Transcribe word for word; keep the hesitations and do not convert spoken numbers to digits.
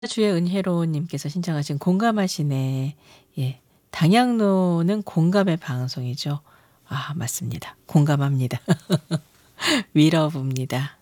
주의 은혜로 님께서 신청하신 공감하시네. 예. 당양로는 공감의 방송이죠. 아 맞습니다. 공감합니다. 위러브입니다.